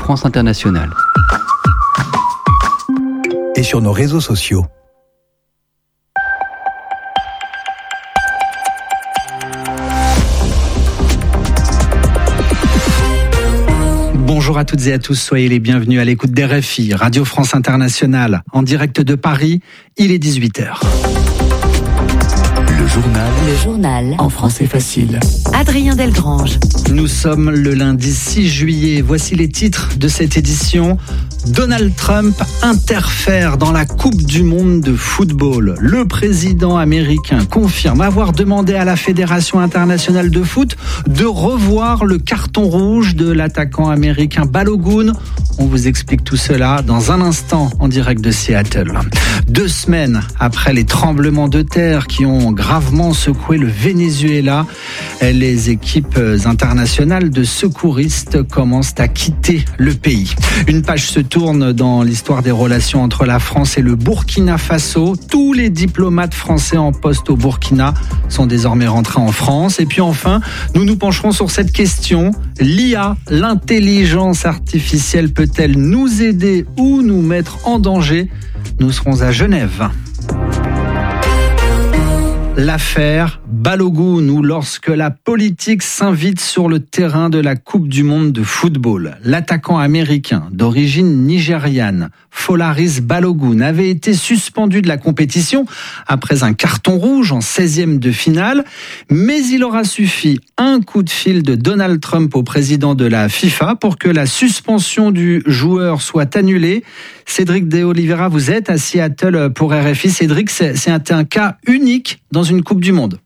France Internationale. Et sur nos réseaux sociaux. Bonjour à toutes et à tous, soyez les bienvenus à l'écoute d'RFI, Radio France Internationale, en direct de Paris, il est 18h. Le journal en français facile. Adrien Delgrange. Nous sommes le lundi 6 juillet, voici les titres de cette édition. Donald Trump interfère dans la Coupe du Monde de football. Le président américain confirme avoir demandé à la Fédération internationale de foot de revoir le carton rouge de l'attaquant américain Balogun. On vous explique tout cela dans un instant en direct de Seattle. 2 semaines après les tremblements de terre qui ont gravement secoué le Venezuela, les équipes internationales de secouristes commencent à quitter le pays. Une page se tourne dans l'histoire des relations entre la France et le Burkina Faso. Tous les diplomates français en poste au Burkina sont désormais rentrés en France. Et puis enfin, nous nous pencherons sur cette question. L'IA, l'intelligence artificielle, peut-elle nous aider ou nous mettre en danger ? Nous serons à Genève. L'affaire Balogun, ou lorsque la politique s'invite sur le terrain de la Coupe du Monde de football. L'attaquant américain d'origine nigériane, Folaris Balogun, avait été suspendu de la compétition après un carton rouge en 16e de finale. Mais il aura suffi un coup de fil de Donald Trump au président de la FIFA pour que la suspension du joueur soit annulée. Cédric de Oliveira, vous êtes à Seattle pour RFI. Cédric, c'est un cas unique dans une Coupe du Monde.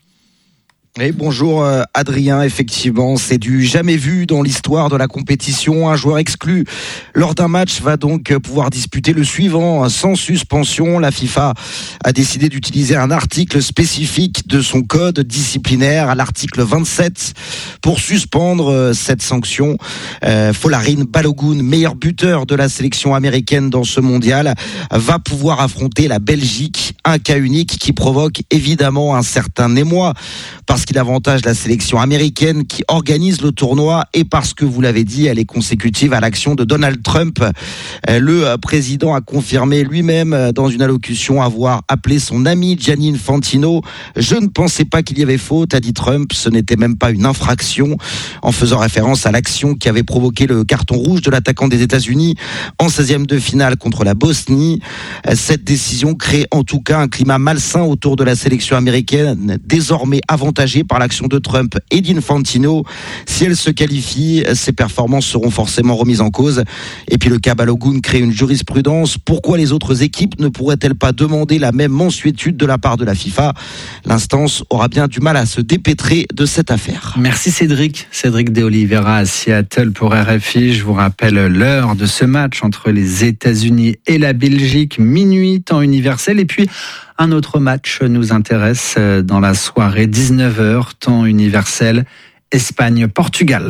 Et bonjour Adrien, effectivement, c'est du jamais vu dans l'histoire de la compétition. Un joueur exclu lors d'un match va donc pouvoir disputer le suivant sans suspension. La FIFA a décidé d'utiliser un article spécifique de son code disciplinaire, à l'article 27, pour suspendre cette sanction. Folarin Balogun, meilleur buteur de la sélection américaine dans ce mondial, va pouvoir affronter la Belgique, un cas unique qui provoque évidemment un certain émoi, parce qu'il avantage la sélection américaine qui organise le tournoi et parce que, vous l'avez dit, elle est consécutive à l'action de Donald Trump. Le président a confirmé lui-même dans une allocution avoir appelé son ami Gianni Infantino. Je ne pensais pas qu'il y avait faute, a dit Trump. Ce n'était même pas une infraction, en faisant référence à l'action qui avait provoqué le carton rouge de l'attaquant des États-Unis en 16e de finale contre la Bosnie. Cette décision crée en tout cas un climat malsain autour de la sélection américaine, désormais avantagée par l'action de Trump et d'Infantino. Si elle se qualifie, ses performances seront forcément remises en cause. Et puis le cas Balogun crée une jurisprudence. Pourquoi les autres équipes ne pourraient-elles pas demander la même mansuétude de la part de la FIFA ? L'instance aura bien du mal à se dépêtrer de cette affaire. Merci Cédric. Cédric de Oliveira à Seattle pour RFI. Je vous rappelle l'heure de ce match entre les États-Unis et la Belgique, minuit, temps universel. Et puis un autre match nous intéresse dans la soirée, 19h, temps universel, Espagne-Portugal.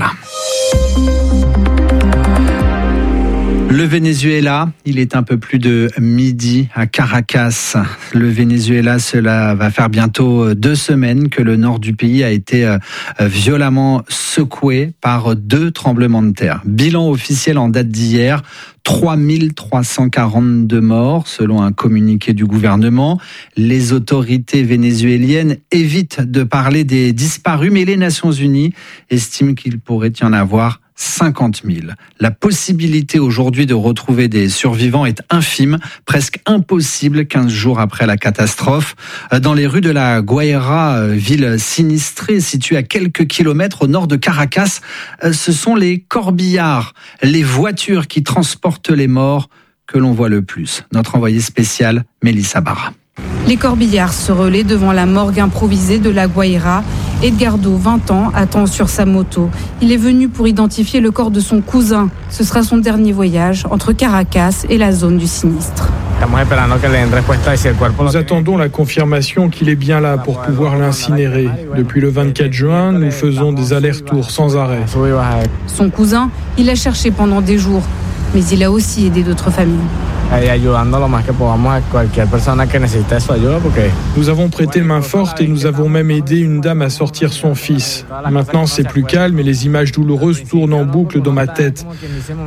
Le Venezuela, il est un peu plus de midi à Caracas. Le Venezuela, cela va faire bientôt 2 semaines que le nord du pays a été violemment secoué par 2 tremblements de terre. Bilan officiel en date d'hier, 3342 morts, selon un communiqué du gouvernement. Les autorités vénézuéliennes évitent de parler des disparus, mais les Nations Unies estiment qu'il pourrait y en avoir 50 000. La possibilité aujourd'hui de retrouver des survivants est infime, presque impossible 15 jours après la catastrophe. Dans les rues de la Guaira, ville sinistrée située à quelques kilomètres au nord de Caracas, ce sont les corbillards, les voitures qui transportent les morts que l'on voit le plus. Notre envoyé spécial, Mélissa Barra. Les corbillards se relaient devant la morgue improvisée de la Guaira. Edgardo, 20 ans, attend sur sa moto. Il est venu pour identifier le corps de son cousin. Ce sera son dernier voyage entre Caracas et la zone du sinistre. Nous attendons la confirmation qu'il est bien là pour pouvoir l'incinérer. Depuis le 24 juin, nous faisons des allers-retours sans arrêt. Son cousin, il a cherché pendant des jours, mais il a aussi aidé d'autres familles. Nous avons prêté main forte et nous avons même aidé une dame à sortir son fils. Maintenant, c'est plus calme et les images douloureuses tournent en boucle dans ma tête.